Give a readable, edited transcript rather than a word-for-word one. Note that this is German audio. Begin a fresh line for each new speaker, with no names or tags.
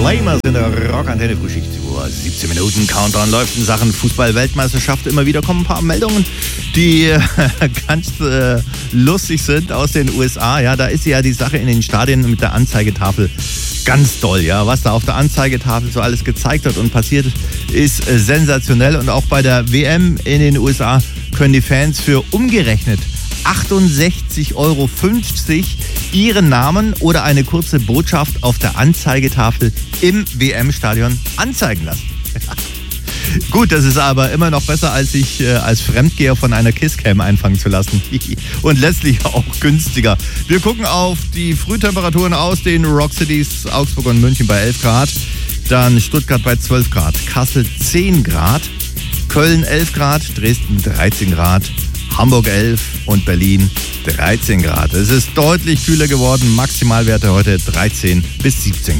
Flamers in der Rockantenne Frühschicht. 17 Minuten Countdown läuft in Sachen Fußball-Weltmeisterschaft. Immer wieder kommen ein paar Meldungen, die ganz lustig sind aus den USA. Ja, da ist ja die Sache in den Stadien mit der Anzeigetafel ganz doll. Ja, was da auf der Anzeigetafel so alles gezeigt wird und passiert, ist sensationell. Und auch bei der WM in den USA können die Fans für umgerechnet 68,50 € ihren Namen oder eine kurze Botschaft auf der Anzeigetafel im WM-Stadion anzeigen lassen. Gut, das ist aber immer noch besser, als sich als Fremdgeher von einer Kisscam einfangen zu lassen. Und letztlich auch günstiger. Wir gucken auf die Frühtemperaturen aus den Rockcities Augsburg und München bei 11 Grad. Dann Stuttgart bei 12 Grad, Kassel 10 Grad, Köln 11 Grad, Dresden 13 Grad, Hamburg 11 und Berlin 13 Grad. Es ist deutlich kühler geworden. Maximalwerte heute 13 bis 17 Grad.